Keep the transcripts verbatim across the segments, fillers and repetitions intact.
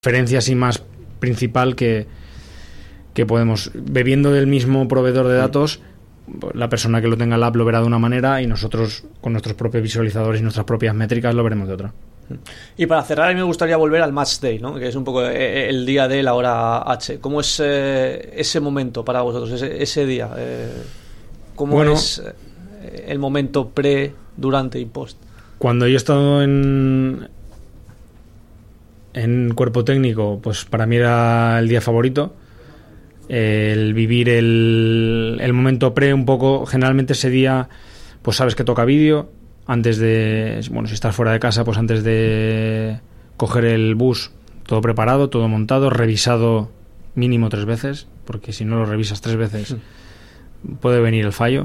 diferencia así más principal que, que podemos, bebiendo del mismo proveedor de datos, la persona que lo tenga en la app lo verá de una manera y nosotros con nuestros propios visualizadores y nuestras propias métricas lo veremos de otra. Y para cerrar, a mí me gustaría volver al match day, ¿no? Que es un poco el día de la hora H. ¿Cómo es eh, ese momento para vosotros, ese, ese día? Eh, ¿Cómo bueno, es el momento pre, durante y post? Cuando yo he estado en, en cuerpo técnico, pues para mí era el día favorito. El vivir el, el momento pre un poco, generalmente ese día, pues sabes que toca vídeo. Antes de, bueno, si estás fuera de casa, pues antes de coger el bus, todo preparado, todo montado, revisado mínimo tres veces, porque si no lo revisas tres veces puede venir el fallo.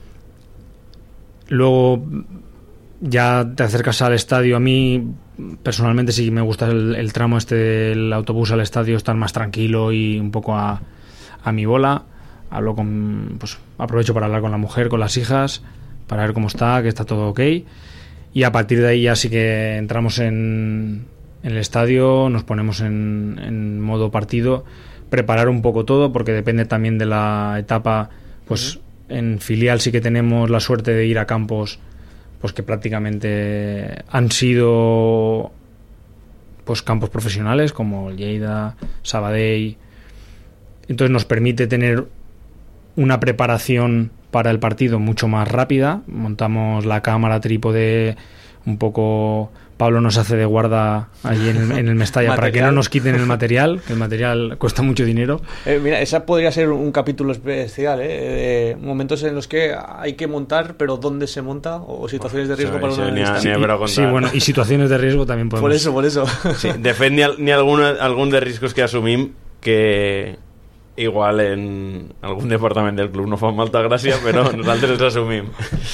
Luego ya te acercas al estadio. A mí personalmente sí me gusta el, el tramo este del autobús al estadio, estar más tranquilo y un poco a, a mi bola. Hablo con, pues aprovecho para hablar con la mujer, con las hijas, para ver cómo está, que está todo ok, y a partir de ahí ya sí que entramos en, en el estadio, nos ponemos en, en modo partido, preparar un poco todo, porque depende también de la etapa. Pues uh-huh. En filial sí que tenemos la suerte de ir a campos pues que prácticamente han sido pues campos profesionales como el Lleida, Sabadell. Entonces nos permite tener una preparación para el partido mucho más rápida. Montamos la cámara, trípode, un poco. Pablo nos hace de guarda allí en el, en el Mestalla para que no nos quiten el material, que el material cuesta mucho dinero. Eh, mira, esa podría ser un capítulo especial, ¿eh? De momentos en los que hay que montar, pero dónde se monta, o situaciones de riesgo, bueno, para una analista. Sí, sí, bueno, y situaciones de riesgo también podemos. Por eso, por eso. Sí, de fet, n'hi ha, n'hi ha algun, algun de riscos que assumim que igual en algún departament del club no fa molta gràcia, però nosaltres els assumim.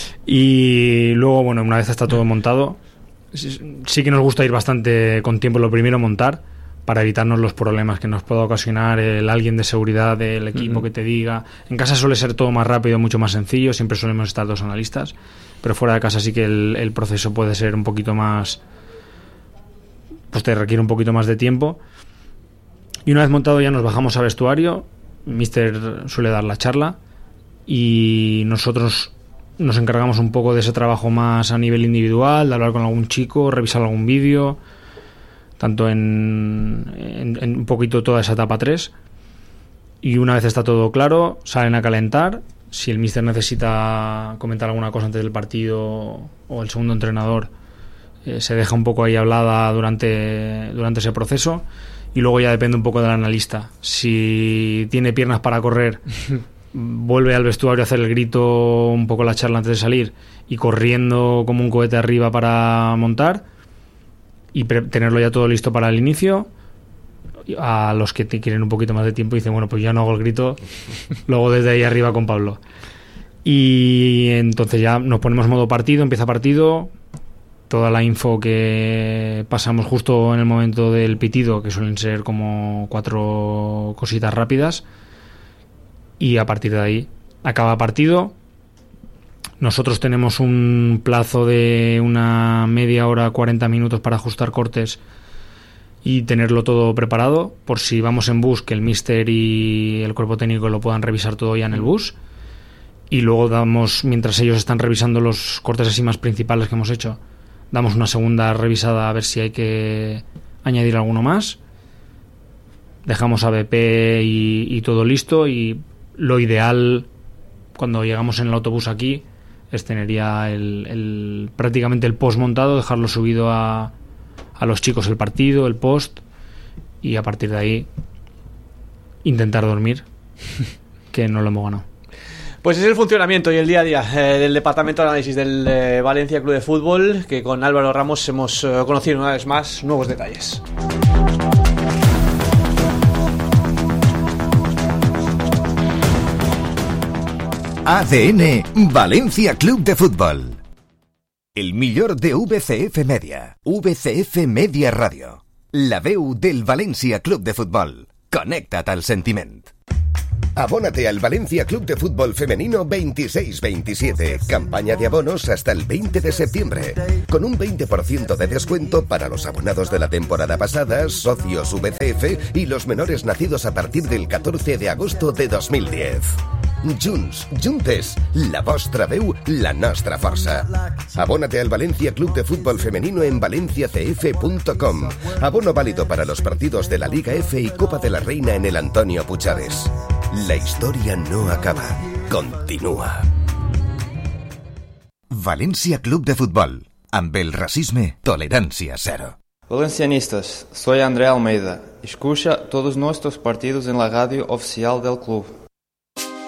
Y luego, bueno, una vez está todo montado, sí que nos gusta ir bastante con tiempo. Lo primero, montar, para evitarnos los problemas que nos pueda ocasionar el alguien de seguridad del equipo uh-huh. que te diga. En casa suele ser todo más rápido, mucho más sencillo, siempre solemos estar dos analistas, pero fuera de casa sí que el, el proceso puede ser un poquito más, pues te requiere un poquito más de tiempo. Y una vez montado ya nos bajamos al vestuario, Mister suele dar la charla y nosotros nos encargamos un poco de ese trabajo más a nivel individual, de hablar con algún chico, revisar algún vídeo, tanto en, en, en un poquito toda esa etapa tres. Y una vez está todo claro, salen a calentar. Si el Mister necesita comentar alguna cosa antes del partido o el segundo entrenador, eh, se deja un poco ahí hablada durante, durante ese proceso. Y luego ya depende un poco del analista. Si tiene piernas para correr, vuelve al vestuario a hacer el grito, un poco la charla antes de salir, y corriendo como un cohete arriba para montar y pre- tenerlo ya todo listo para el inicio. A los que te quieren un poquito más de tiempo dicen, bueno, pues ya no hago el grito, luego desde ahí arriba con Pablo. Y entonces ya nos ponemos modo partido, empieza partido. Toda la info que pasamos justo en el momento del pitido, que suelen ser como cuatro cositas rápidas, y a partir de ahí acaba partido. Nosotros tenemos un plazo de una media hora, cuarenta minutos para ajustar cortes y tenerlo todo preparado, por si vamos en bus, que el míster y el cuerpo técnico lo puedan revisar todo ya en el bus. Y luego damos, mientras ellos están revisando los cortes así más principales que hemos hecho, damos una segunda revisada a ver si hay que añadir alguno más. Dejamos A B P y, y todo listo. Y lo ideal cuando llegamos en el autobús aquí es tener ya el, el, prácticamente el post montado, dejarlo subido a, a los chicos el partido, el post, y a partir de ahí intentar dormir, que no lo hemos ganado. Pues es el funcionamiento y el día a día eh, del Departamento de Análisis del eh, Valencia Club de Fútbol, que con Álvaro Ramos hemos eh, conocido una vez más nuevos detalles. A D N Valencia Club de Fútbol. El millor de V C F Media. V C F Media Radio. La veu del València Club de Futbol. Connecta't al sentiment. Abónate al Valencia Club de Fútbol Femenino veintiséis veintisiete. Campaña de abonos hasta el veinte de septiembre. Con un veinte por ciento de descuento para los abonados de la temporada pasada, socios V C F y los menores nacidos a partir del catorce de agosto de dos mil diez. Junts, juntes, la vostra veu, la nostra força. Abónate al Valencia Club de Fútbol Femenino en valencia c f punto com. Abono válido para los partidos de la Liga F y Copa de la Reina en el Antonio Puigades. La historia no acaba, continúa. Valencia Club de Fútbol. Amb el racisme, tolerancia cero. Valencianistas, soy André Almeida. Escucha todos nuestros partidos en la radio oficial del club.